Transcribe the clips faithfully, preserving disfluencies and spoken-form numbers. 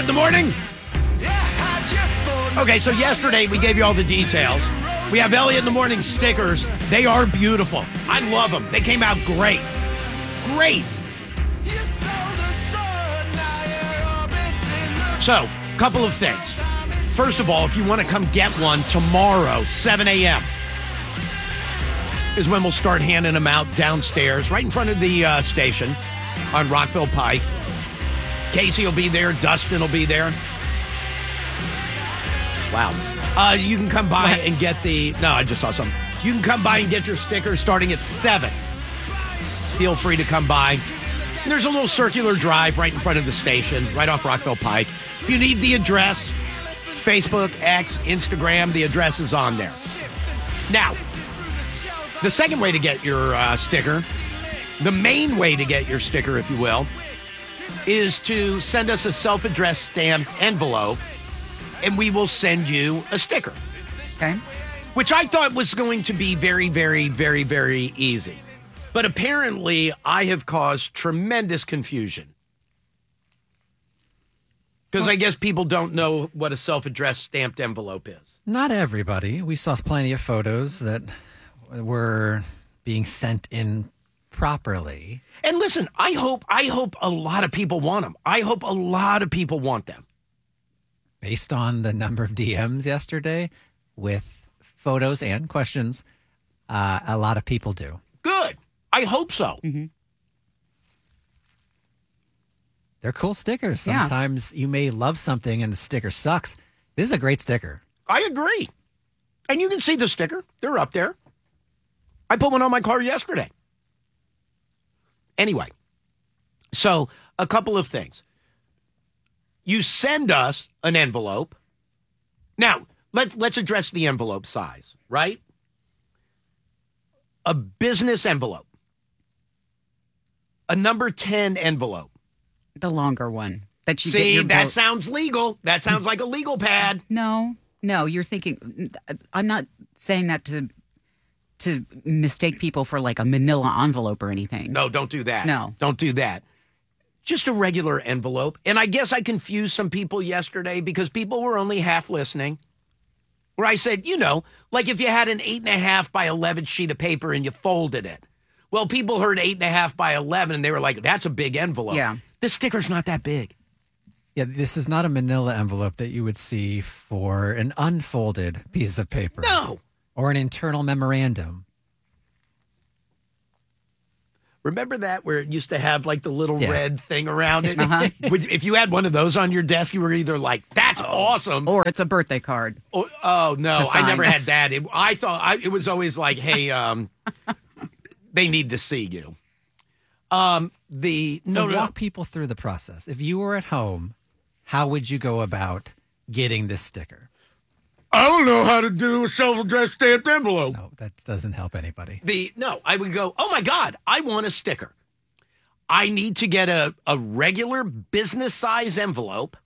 in the morning? Okay, so yesterday we gave you all the details. We have Elliot in the Morning stickers. They are beautiful. I love them. They came out great. Great. So, couple of things. First of all, if you want to come get one tomorrow, seven a.m. is when we'll start handing them out downstairs, right in front of the uh, station on Rockville Pike. Casey will be there. Dustin will be there. Wow. Uh, you can come by and get the... No, I just saw something. You can come by and get your stickers starting at seven. Feel free to come by. There's a little circular drive right in front of the station, right off Rockville Pike. If you need the address, Facebook, X, Instagram, the address is on there. Now, the second way to get your uh, sticker, the main way to get your sticker, if you will, is to send us a self-addressed stamped envelope, and we will send you a sticker. Okay. Which I thought was going to be very, very, very, very easy. But apparently, I have caused tremendous confusion. Because I guess people don't know what a self-addressed stamped envelope is. Not everybody. We saw plenty of photos that were being sent in properly. And listen, I hope I hope a lot of people want them. I hope a lot of people want them. Based on the number of D Ms yesterday with photos and questions, uh, a lot of people do. Good. I hope so. Mm-hmm. They're cool stickers. Yeah. Sometimes you may love something and the sticker sucks. This is a great sticker. I agree. And you can see the sticker. They're up there. I put one on my car yesterday. Anyway, so a couple of things. You send us an envelope. Now, let, let's address the envelope size, right? A business envelope. A number ten envelope. The longer one that you get See, your that vote. sounds legal. That sounds like a legal pad. No, no, you're thinking. I'm not saying that to to mistake people for like a manila envelope or anything. No, don't do that. No. Don't do that. Just a regular envelope. And I guess I confused some people yesterday because people were only half listening. Where I said, you know, like if you had an eight and a half by eleven sheet of paper and you folded it. Well, people heard eight and a half by eleven and they were like, that's a big envelope. Yeah. The sticker's not that big. Yeah, this is not a manila envelope that you would see for an unfolded piece of paper. No. Or an internal memorandum. Remember that where it used to have like the little Yeah. red thing around it? Uh-huh. Would- If you had one of those on your desk, you were either like, that's awesome. Or it's a birthday card. Oh, oh no, To I sign. never had that. It, I thought I, it was always like, hey, um, they need to see you. Um, the So no, no, walk no. people through the process. If you were at home, how would you go about getting this sticker? I don't know how to do a self-addressed stamped envelope. No, that doesn't help anybody. The no, I would go, oh my God, I want a sticker. I need to get a, a regular business size envelope,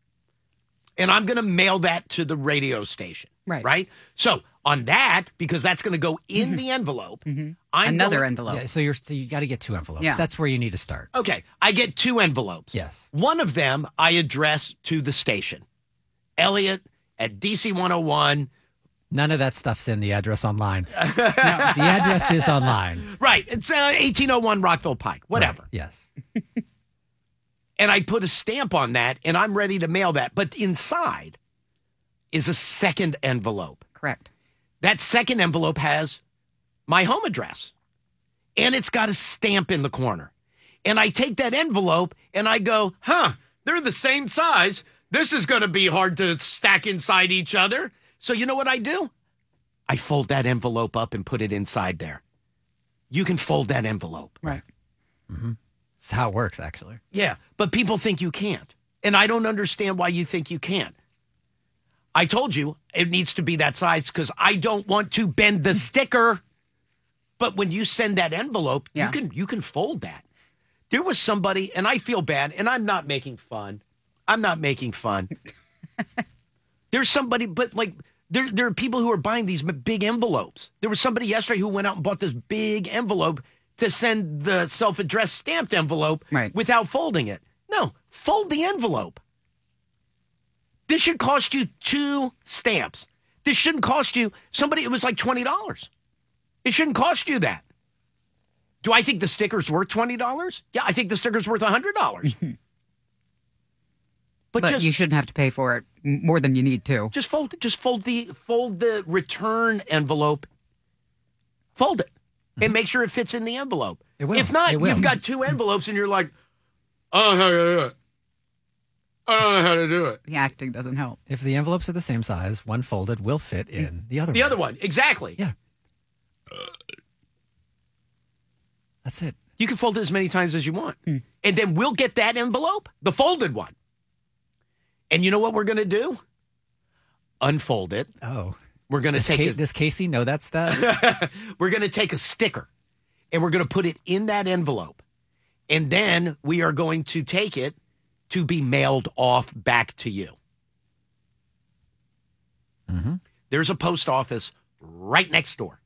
and I'm going to mail that to the radio station. Right. Right. So on that, because that's going to go in the envelope, I'm Another going- envelope. Yeah, so you're so you got to get two envelopes. Yeah. That's where you need to start. Okay, I get two envelopes. Yes. One of them I address to the station. Elliot at D C one oh one. None of that stuff's in the address online. The address is online. Right, it's uh, eighteen oh one Rockville Pike, whatever. Right, yes. And I put a stamp on that, and I'm ready to mail that. But inside is a second envelope. Correct. That second envelope has my home address, and it's got a stamp in the corner. And I take that envelope, and I go, huh, they're the same size. This is going to be hard to stack inside each other. So you know what I do? I fold that envelope up and put it inside there. You can fold that envelope. Right. That's how it works, actually. Yeah, but people think you can't. And I don't understand why you think you can't. I told you it needs to be that size because I don't want to bend the sticker. But when you send that envelope, Yeah. you can you can fold that. There was somebody, and I feel bad, and I'm not making fun. I'm not making fun. There's somebody, but like there there are people who are buying these big envelopes. There was somebody yesterday who went out and bought this big envelope to send the self-addressed stamped envelope Right. without folding it. No, fold the envelope. This should cost you two stamps. This shouldn't cost you somebody. It was like twenty dollars. It shouldn't cost you that. Do I think the sticker's worth twenty dollars? Yeah, I think the sticker's worth one hundred dollars. But, But just, you shouldn't have to pay for it more than you need to. just fold just fold the fold the return envelope. Fold it. And make sure it fits in the envelope. It will. If not, It will. you've got two envelopes and you're like, I don't know how to do it. I don't know how to do it. The acting doesn't help. If the envelopes are the same size, one folded will fit in the other The one. other one, exactly. Yeah. That's it. You can fold it as many times as you want. And then we'll get that envelope, the folded one. And you know what we're going to do? Unfold it. Oh. We're going to Does, take Ca- a, does Casey know that stuff? we're going to take a sticker and we're going to put it in that envelope. And then we are going to take it to be mailed off back to you. Mm-hmm. There's a post office right next door.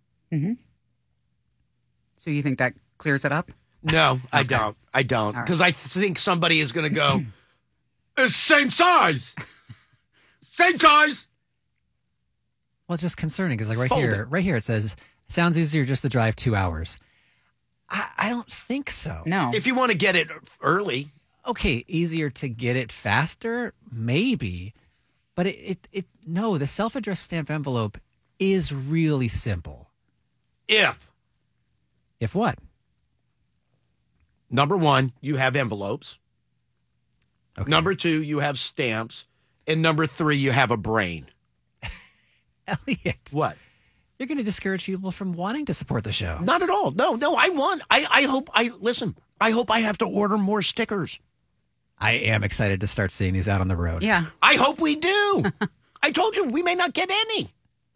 So you think that clears it up? No, I don't. I don't. All right. Because I think somebody is going to go, it's same size. Same size. Well, it's just concerning because, like, right Fold here, it. right here, it says, sounds easier just to drive two hours. I, I don't think so. No. If you want to get it early, Okay, easier to get it faster, maybe, but it, it, it no, the self-addressed stamp envelope is really simple. if, If what? number one, you have envelopes. Okay. Number two, you have stamps. And number three, you have a brain. Elliot, What? you're going to discourage people from wanting to support the show. Not at all. No, no, I want, I, I hope, I, listen, I hope I have to order more stickers. I am excited to start seeing these out on the road. Yeah. I hope we do. I told you, we may not get any.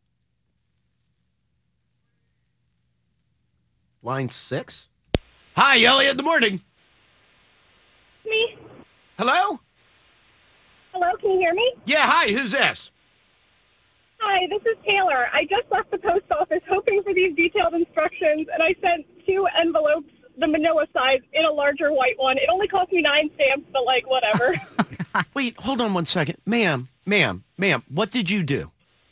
Line six. Hi, Elliot, in the morning. Me? Hello? Hello, can you hear me? Yeah, hi, who's this? Hi, this is Taylor. I just left the post office hoping for these detailed instructions, and I sent two envelopes, the manila size, in a larger white one. It only cost me nine stamps, but, like, whatever. Wait, hold on one second. Ma'am, ma'am, ma'am, what did you do?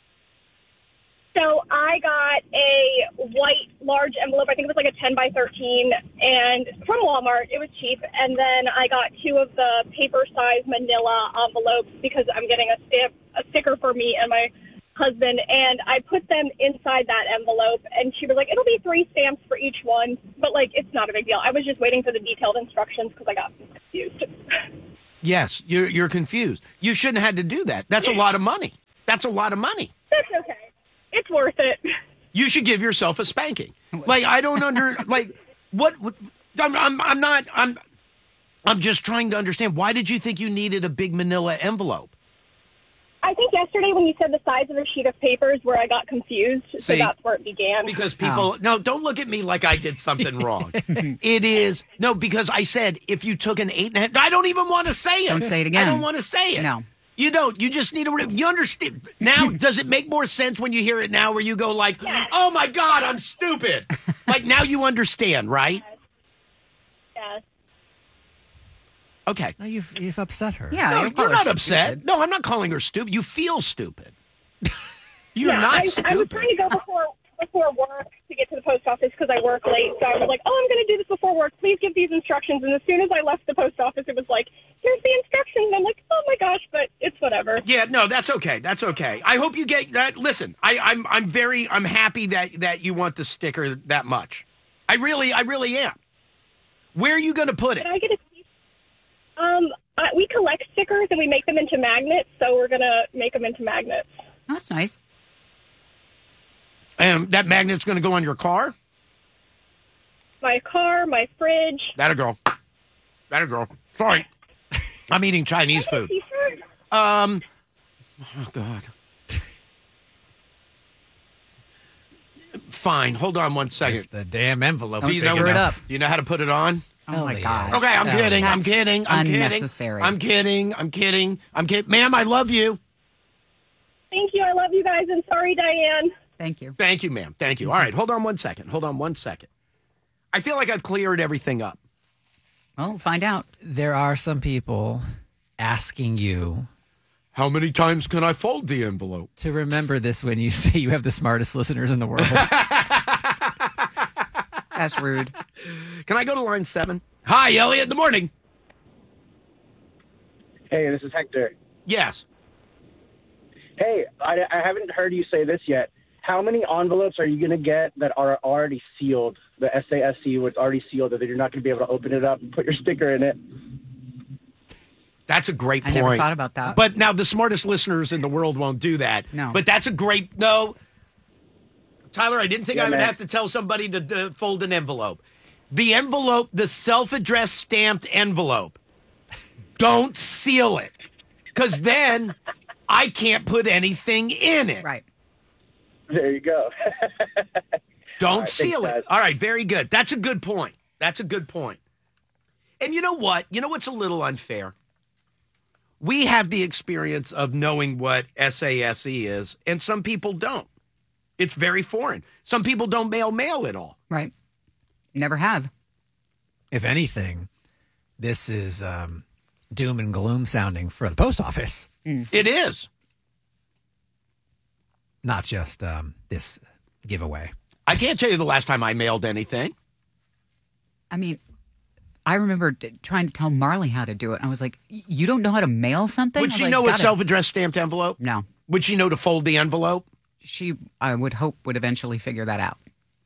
So I got a white large envelope. I think it was like a ten by thirteen, and from Walmart. It was cheap. And then I got two of the paper size manila envelopes because I'm getting a stamp, a sticker for me and my husband. And I put them inside that envelope, and she was like, "It'll be three stamps for each one." But like, it's not a big deal. I was just waiting for the detailed instructions because I got confused. Yes, you're you're confused. You shouldn't have had to do that. That's a lot of money. That's a lot of money. That's okay. It's worth it. You should give yourself a spanking. Like I don't under like what, what I'm, I'm I'm not I'm I'm just trying to understand, why did you think you needed a big manila envelope? I think yesterday when you said the size of a sheet of paper is where I got confused. So See? that's where it began. Because people no, don't look at me like I did something wrong. It is no, because I said if you took an eight and a half, I don't even want to say it. Don't say it again. I don't want to say it. No. You don't. You just need to. You understand now? Does it make more sense when you hear it now, where you go like, "Oh my God, I'm stupid"? Like now you understand, right? Yes. Okay. No, you've, you've upset her. Yeah. No, you call you're her not upset. stupid. No, I'm not calling her stupid. You feel stupid. You're yeah, not I, stupid. I was trying to go before before work to get to the post office because I work late. So I was like, "Oh, I'm going to do this before work. Please give these instructions." And as soon as I left the post office, it was like, "Here's the instructions." I'm like, "Oh my gosh," but it's whatever. Yeah, no, that's okay. That's okay. I hope you get that. Listen, I, I'm I'm very I'm happy that that you want the sticker that much. I really I really am. Where are you going to put it? Can I get a? Um, uh, we collect stickers and we make them into magnets, so we're gonna make them into magnets. Oh, that's nice. And that magnet's going to go on your car? My car, my fridge. That a girl. That a girl. Sorry. I'm eating Chinese food. T-shirt. Um, oh, God. Fine. Hold on one second. If the damn envelope Do is you big know screw it enough. up. Do you know how to put it on? Oh my Elliot. God. Okay, I'm Elliot. kidding. I'm That's kidding. I'm unnecessary. kidding. I'm kidding. I'm kidding. I'm kidding. Ma'am, I love you. Thank you. I love you guys, and sorry, Diane. Thank you. Thank you, ma'am. Thank you. All right, hold on one second. Hold on one second. I feel like I've cleared everything up. Well, we'll find out. There are some people asking you How many times can I fold the envelope? To remember this when you say you have the smartest listeners in the world. That's rude. Can I go to line seven? Hi, Elliot. In the morning. Hey, this is Hector. Yes. Hey, I, I haven't heard you say this yet. How many envelopes are you going to get that are already sealed? The S A S C was already sealed, that you're not going to be able to open it up and put your sticker in it? That's a great I point. never thought about that. But now the smartest listeners in the world won't do that. No. But that's a great, no. Tyler, I didn't think Yeah, I would man. have to tell somebody to, to fold an envelope. The envelope, the self-addressed stamped envelope, don't seal it. Because then I can't put anything in it. Right. There you go. Don't right, seal thanks, it. guys. All right, very good. That's a good point. That's a good point. And you know what? You know what's a little unfair? We have the experience of knowing what S A S E is, and some people don't. It's very foreign. Some people don't mail mail at all. Right. Never have. If anything, this is um, doom and gloom sounding for the post office, It is. not just um, this giveaway. I can't tell you the last time I mailed anything. I mean, I remember d- trying to tell Marley how to do it. I was like, "Y- you don't know how to mail something? Would I was she like, know a "Gotta-" self-addressed stamped envelope? No. Would she know to fold the envelope? She, I would hope, would eventually figure that out.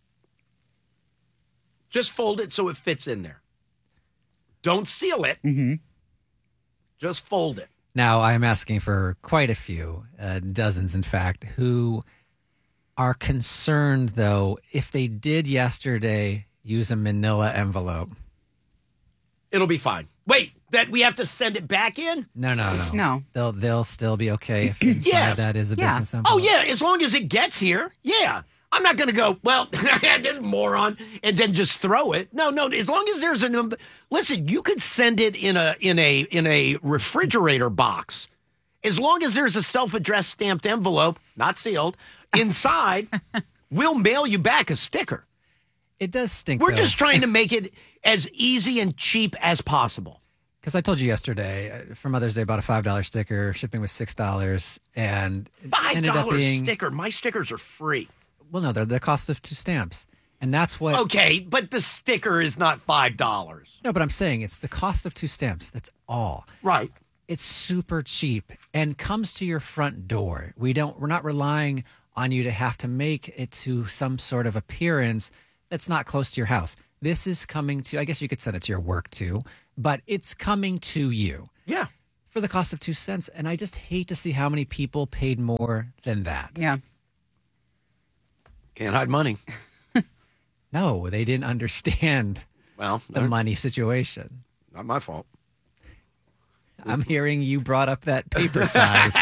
Just fold it so it fits in there. Don't seal it. Mm-hmm. Just fold it. Now, I'm asking for quite a few, uh, dozens in fact, who are concerned, though, if they did yesterday use a manila envelope. It'll be fine. Wait, that we have to send it back in? No, no, no. No. They'll, they'll still be okay if inside Yes. that is a Yeah. business envelope. Oh, yeah, as long as it gets here. Yeah. I'm not going to go, well, this moron, and then just throw it. No, no, as long as there's an listen, you could send it in a in a in a refrigerator box. As long as there's a self-addressed stamped envelope, not sealed, inside, we'll mail you back a sticker. It does stink, We're though. just trying to make it as easy and cheap as possible. Because I told you yesterday, uh, for Mother's Day, I bought a five dollar sticker. Shipping was six dollars. And it Five ended up dollar being... sticker. My stickers are free. Well, no, they're the cost of two stamps. And that's what... Okay, but the sticker is not five dollars. No, but I'm saying it's the cost of two stamps. That's all. Right. It's super cheap and comes to your front door. We don't, we're not relying on you to have to make it to some sort of appearance that's not close to your house. This is coming to, I guess you could send it to your work too, but it's coming to you Yeah. for the cost of two cents. And I just hate to see how many people paid more than that. Yeah. Can't hide money. No, they didn't understand Well, the money situation. not my fault. I'm hearing you brought up that paper size.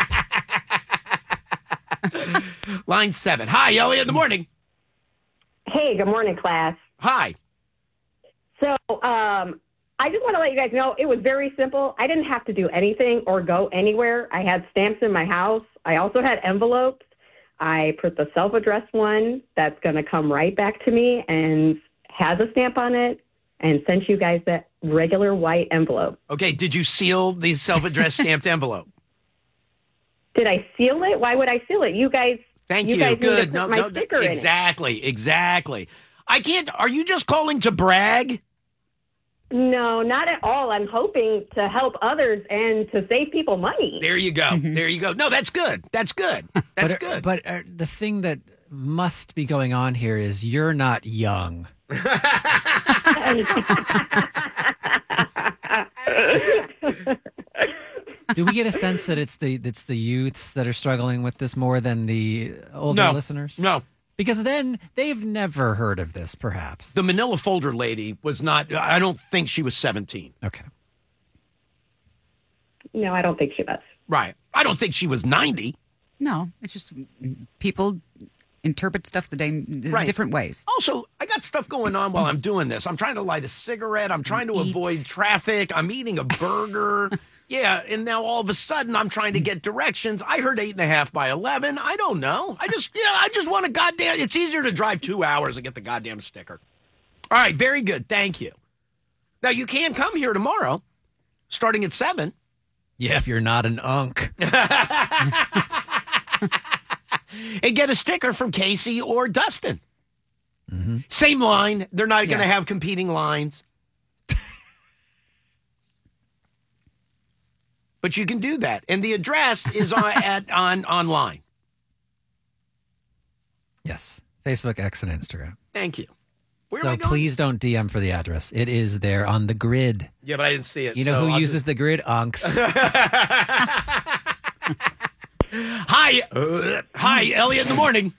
Line seven. Hi, Elliot. In the morning. Hey, good morning, class. Hi. So um, I just want to let you guys know it was very simple. I didn't have to do anything or go anywhere. I had stamps in my house. I also had envelopes. I put the self-addressed one that's going to come right back to me and has a stamp on it and sent you guys that regular white envelope. Okay. Did you seal the self-addressed stamped envelope? Did I seal it? Why would I seal it? You guys, Thank you. you. guys need to Good. put No, my no, sticker in it. exactly. Exactly. I can't. Are you just calling to brag? No, not at all. I'm hoping to help others and to save people money. There you go. There you go. No, that's good. That's good. That's but, good. But uh, the thing that must be going on here is you're not young. Do we get a sense that it's the it's the youths that are struggling with this more than the older no. listeners? No. Because then they've never heard of this, perhaps. The manila folder lady was not, I don't think she was seventeen. Okay. No, I don't think she does. Right. I don't think she was ninety. No, it's just people interpret stuff the day Right. different ways. Also, I got stuff going on while I'm doing this. I'm trying to light a cigarette. I'm trying to Eat. avoid traffic. I'm eating a burger. Yeah, and now all of a sudden I'm trying to get directions. I heard eight and a half by eleven. I don't know. I just, yeah, I just want a goddamn. It's easier to drive two hours and get the goddamn sticker. All right, very good. Thank you. Now you can come here tomorrow, starting at seven. Yeah, if you're not an unk. And get a sticker from Casey or Dustin. Mm-hmm. Same line. They're not going to Yes. have competing lines. But you can do that. And the address is on at on online. Yes. Facebook, X, and Instagram. Thank you. Where am So I going? please don't D M for the address. It is there on the grid. Yeah, but I didn't see it. You know so who I'll uses just- the grid? Unks. Hi, uh, hi, Elliot. In the morning.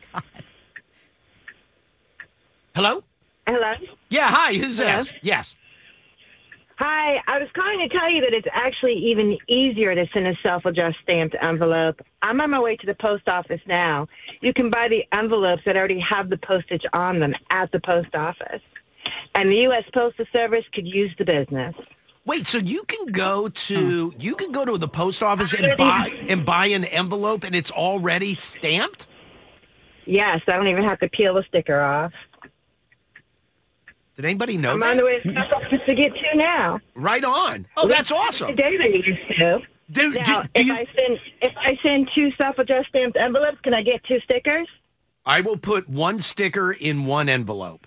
Hello. Hello? Yeah. Hi. Who's Hello? this? Yes. Hi, I was calling to tell you that it's actually even easier to send a self-addressed stamped envelope. I'm on my way to the post office now. You can buy the envelopes that already have the postage on them at the post office. And the U S Postal Service could use the business. Wait. So you can go to you can go to the post office and buy and buy an envelope, and it's already stamped. Yes, I don't even have to peel the sticker off. Did anybody know I'm that? on the way to the post office to get two now. Right on. Oh, that's awesome. Today they used to. Do, do, Now, do if you, I send if I send two self-addressed stamped envelopes, can I get two stickers? I will put one sticker in one envelope.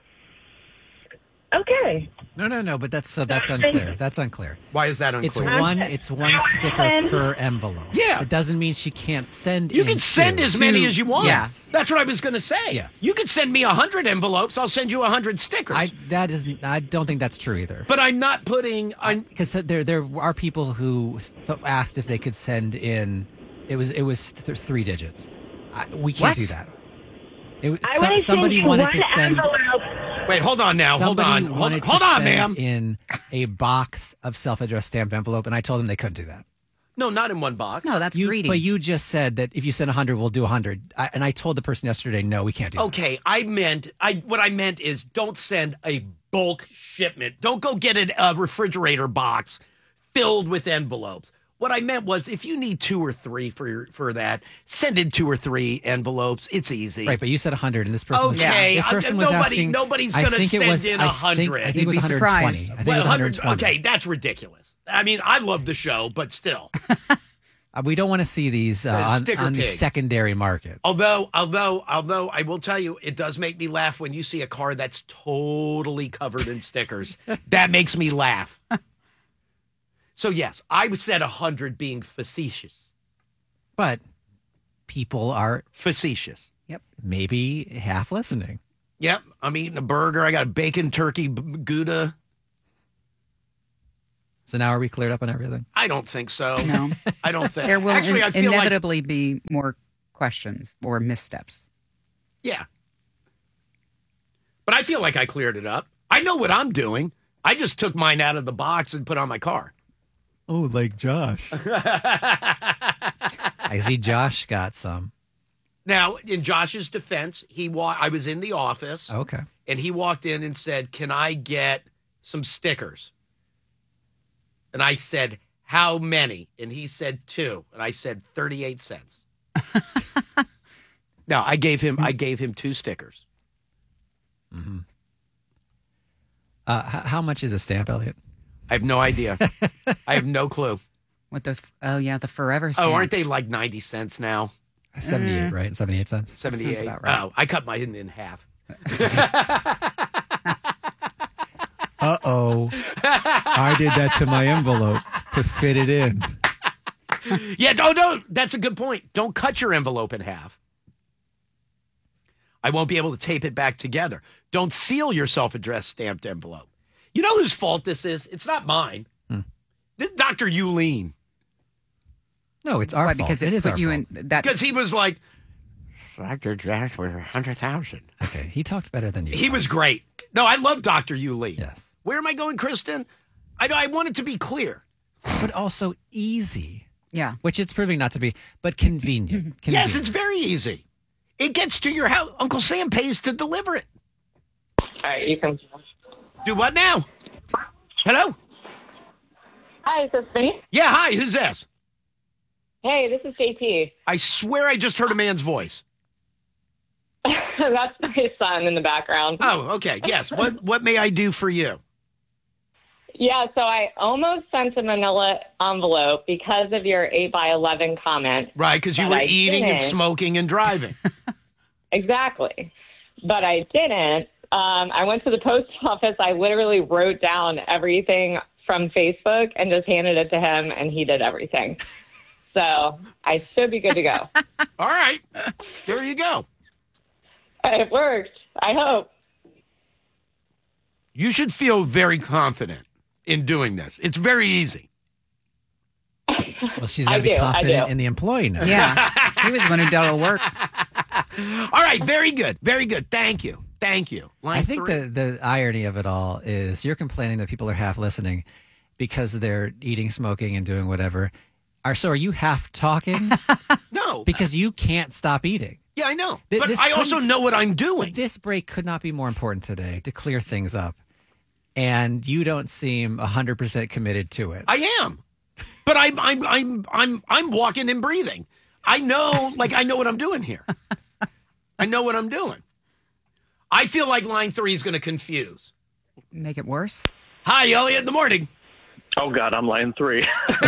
Okay. No, no, no. But that's so that's unclear. That's unclear. Why is that It's unclear? one. It's one sticker per envelope. Yeah. It doesn't mean she can't send. You in can send two. as many Two- as you want. Yes. That's what I was going to say. Yes. You could send me a hundred envelopes. I'll send you a hundred stickers. I that is. I don't think that's true either. but I'm not putting. I'm. Because there there are people who th- asked if they could send in. It was it was th- three digits. I, we can't What? do that. It, was- I so- want to somebody send you wanted one to send. envelope. Wait, hold on now. Hold Somebody on. Hold, wanted hold to on, send ma'am. in a box of self-addressed stamp envelope, and I told them they couldn't do that. No, not in one box. No, that's You, greedy. but you just said that if you send a hundred, we'll do a hundred. And I told the person yesterday, no, we can't do that. Okay, I meant. I what I meant is don't send a bulk shipment. Don't go get a, a refrigerator box filled with envelopes. What I meant was if you need two or three for your, for that, send in two or three envelopes. It's easy. Right, but you said a hundred, and this person was Okay, this person uh, was nobody- asking. nobody's I gonna think it send was, in I a think- hundred. I think You'd it was be one hundred twenty. surprised. I think Well, it was one one hundred hundred twenty. Okay, that's ridiculous. I mean, I love the show, but still. Uh, we don't want to see these uh, Uh, on, sticker on the pig. secondary market. Although, although, although, I will tell you, it does make me laugh when you see a car that's totally covered in stickers. That makes me laugh. So yes, I would said a hundred being facetious. But people are Facetious. maybe half listening. Yep, I'm eating a burger. I got a bacon turkey b- Gouda. So now are we cleared up on everything? I don't think so. No. I don't think. there will Actually, in- I feel like inevitably be more questions or missteps. yeah. But I feel like I cleared it up. I know what I'm doing. I just took mine out of the box and put it on my car. Oh, like Josh. I see Josh got some. Now, in Josh's defense, he wa- I was in the office. Okay. And he walked in and said, "Can I get some stickers?" And I said, "How many?" And he said, two. And I said, thirty-eight cents. No, I gave him I gave him two stickers. Mm-hmm. Uh, h- how much is a stamp, Elliot? I have no idea. I have no clue. What the? f- Oh yeah, the forever stamps. Oh, aren't they like ninety cents now? seventy-eight, right? seventy-eight cents? seventy-eight. about right. Oh, I cut mine in half. Uh-oh. I did that to my envelope to fit it in. Yeah, no, no, that's a good point. Don't cut your envelope in half. I won't be able to tape it back together. Don't seal your self-addressed stamped envelope. You know whose fault this is? It's not mine. Hmm. This is Doctor Euline. No, it's our Why, fault. because it it is put our you fault. in that. Because he was like, I did that for a hundred thousand. Okay, he talked better than you. He was great. No, I love Doctor Euline. Yes. Where am I going, Kristen? I I want it to be clear. But also easy, Yeah. which it's proving not to be, but convenient. Yes, Convenient. it's very easy. It gets to your house. Uncle Sam pays to deliver it. All right, you can. Do what now? Hello? Hi, is this me? Yeah, hi, who's this? Hey, this is J T. I swear I just heard a man's voice. That's my son in the background. Oh, okay. Yes. What what may I do for you? Yeah, so I almost sent a manila envelope because of your eight by eleven comment. Right, because you but were I eating and didn't. smoking and driving. Exactly. But I didn't. Um, I went to the post office. I literally wrote down everything from Facebook and just handed it to him, and he did everything. So I should be good to go. All right. There you go. It worked. I hope. You should feel very confident in doing this. It's very easy. Well, she's I got to be do, I confident do. in the employee now. Yeah. He was the one who did all the work. All right. Very good. Very good. Thank you. Thank you. Line I think three. the, the irony of it all is you're complaining that people are half listening because they're eating, smoking, and doing whatever. Are so are you half talking? No. Because you can't stop eating. Yeah, I know. Th- But this I also couldn't- know what I'm doing. This break could not be more important today to clear things up. And you don't seem one hundred percent committed to it. I am. But I'm I'm I'm I'm I'm walking and breathing. I know like I know what I'm doing here. I know what I'm doing. I feel like line three is going to confuse. Make it worse. Hi, Elliot, in the morning. Oh, God, I'm line three.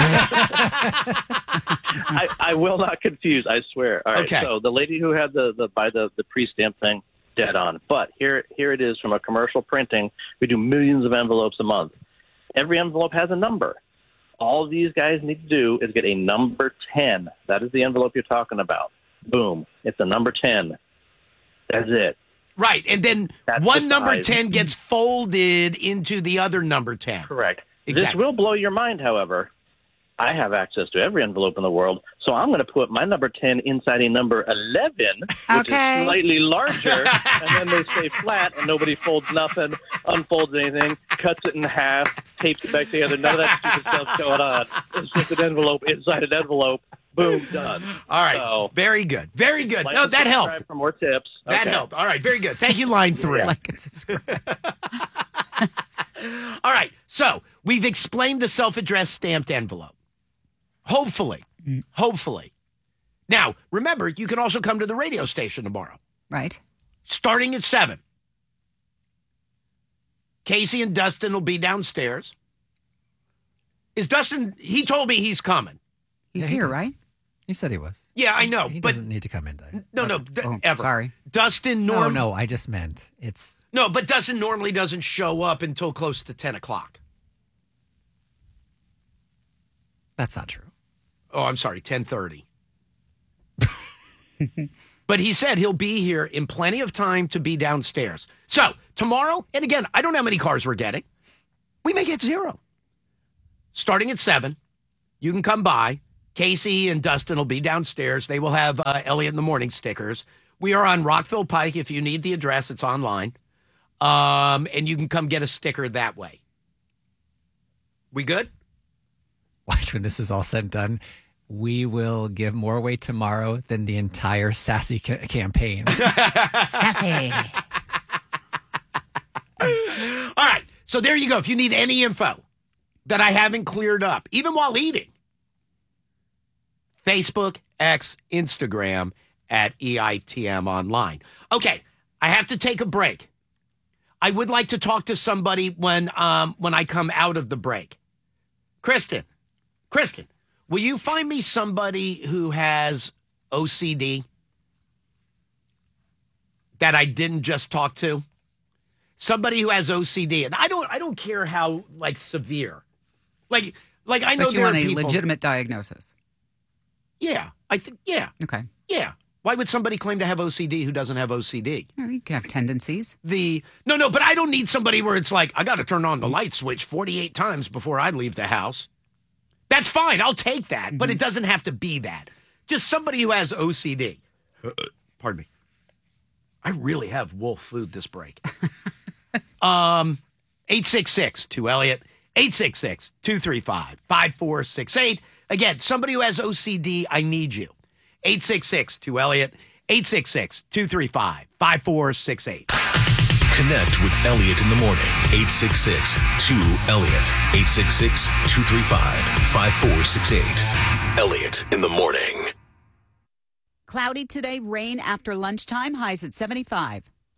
I, I will not confuse, I swear. All right, Okay. so the lady who had the, the by the, the pre-stamp thing, dead on. But here here it is from a commercial printing. We do millions of envelopes a month. Every envelope has a number. All these guys need to do is get a number ten. That is the envelope you're talking about. Boom. It's a number ten. That's it. Right. And then That's one the number size. ten gets folded into the other number ten. Correct. Exactly. This will blow your mind, however. I have access to every envelope in the world, so I'm going to put my number ten inside a number eleven, which Okay. is slightly larger, and then they stay flat, and nobody folds nothing, unfolds anything, cuts it in half, tapes it back together. None of that stupid stuff's going on. It's just an envelope inside an envelope. Boom, done. All right. So, very good. Very good. like No, and that subscribe helped. For more tips. That Okay. helped. All right. Very good. Thank you, line three. Like and subscribe. All right. So we've explained the self-addressed stamped envelope. Hopefully. Hopefully. Now, remember, you can also come to the radio station tomorrow, Right. starting at seven. Casey and Dustin will be downstairs. Is Dustin, he told me he's coming. He's Yeah, he here, did. right? He said he was. Yeah, I know. He but doesn't need to come in. Today. no, no, d- Oh, ever. sorry. Dustin No, norm- no, I just meant it's. No, but Dustin normally doesn't show up until close to ten o'clock. That's not true. Oh, I'm sorry, ten thirty. But he said he'll be here in plenty of time to be downstairs. So tomorrow, and again, I don't know how many cars we're getting. We may get zero. Starting at seven, you can come by. Casey and Dustin will be downstairs. They will have uh, Elliot in the Morning stickers. We are on Rockville Pike. If you need the address, it's online. Um, and you can come get a sticker that way. We good? Watch when this is all said and done. We will give more away tomorrow than the entire Sassy ca- campaign. Sassy. All right. So there you go. If you need any info that I haven't cleared up, even while eating, Facebook, X, Instagram at E I T M Online. Okay. I have to take a break. I would like to talk to somebody when um, when I come out of the break. Kristen, Kristen, will you find me somebody who has O C D that I didn't just talk to? Somebody who has O C D, and I don't, I don't care how like severe, like, like I know But you there want are a people. legitimate diagnosis. Yeah, I think. Yeah, Okay. yeah. Why would somebody claim to have O C D who doesn't have O C D? Well, you can have tendencies. The no, no, but I don't need somebody where it's like I got to turn on the light switch forty-eight times before I leave the house. That's fine. I'll take that, mm-hmm. but it doesn't have to be that. Just somebody who has O C D. Pardon me. I really have wolf food this break. um, eight six six two Elliot, eight six six two three five five four six eight. Again, somebody who has O C D, I need you. eight six six two Elliot, eight six six two three five five four six eight. Connect with Elliot in the morning. eight six six two Elliot, eight six six two three five five four six eight. Elliot in the morning. Cloudy today, rain after lunchtime, highs at seventy-five.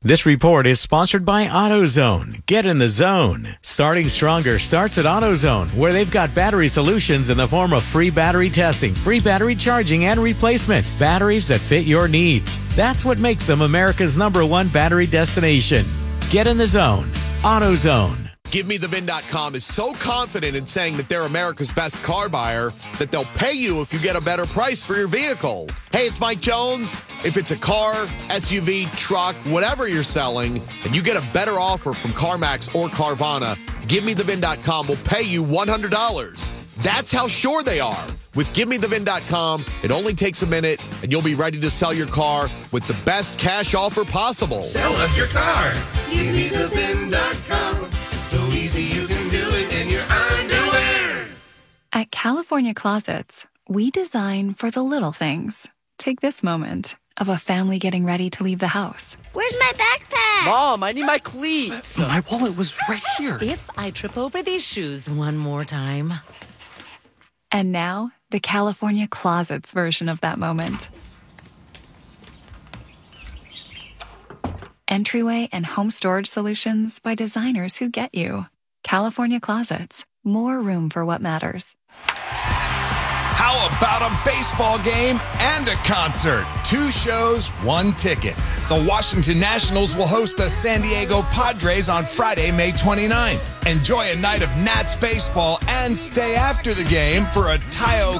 This report is sponsored by AutoZone. Get in the zone. Starting stronger starts at AutoZone, where they've got battery solutions in the form of free battery testing, free battery charging, and replacement. Batteries that fit your needs. That's what makes them America's number one battery destination. Get in the zone. AutoZone. Give Me The V I N dot com is so confident in saying that they're America's best car buyer that they'll pay you if you get a better price for your vehicle. Hey, it's Mike Jones. If it's a car, S U V, truck, whatever you're selling, and you get a better offer from CarMax or Carvana, Give Me The V I N dot com will pay you one hundred dollars. That's how sure they are. With Give Me The V I N dot com, it only takes a minute, and you'll be ready to sell your car with the best cash offer possible. Sell us your car. Give Me The V I N dot com. So easy you can do it in your underwear. At California Closets, we design for the little things. Take this moment of a family getting ready to leave the house. Where's my backpack? Mom, I need my cleats. My wallet was right here. If I trip over these shoes one more time. And now, the California Closets version of that moment. Entryway and home storage solutions by designers who get you. California Closets. More room for what matters. How about a baseball game and a concert? Two shows, one ticket. The Washington Nationals will host the San Diego Padres on Friday, May twenty-ninth. Enjoy a night of Nats baseball and stay after the game for a Tayo